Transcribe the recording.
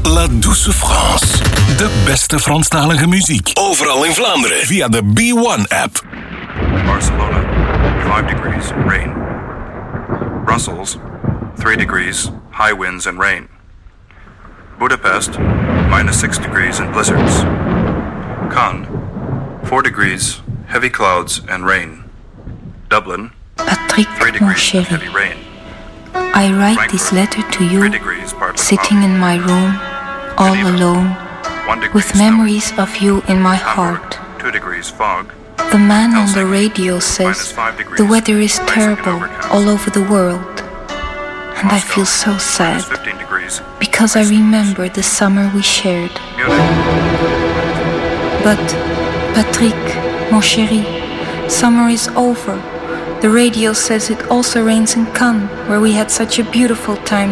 La Douce France. De beste Franstalige muziek. Overal in Vlaanderen. Via de B1-app. Barcelona, 5 degrees, rain. Brussels, 3 degrees, high winds and rain. Budapest, -6 degrees and blizzards. Cannes, 4 degrees, heavy clouds and rain. Dublin, Patrick, 3 mon degrees, chéri, heavy rain. I write this letter to 3 you, degrees, partly sitting cloudy. in my room, all Geneva, alone, 1 degree with snow. memories of you in my Hamburg, heart. 2 degrees fog. The man on the Helsinki, radio says -5 degrees, the weather is ice and terrible overcast. all over the world. And I feel so sad -15 degrees. because I remember the summer we shared. Munich, But, Patrick, mon chéri, summer is over. The radio says it also rains in Cannes, where we had such a beautiful time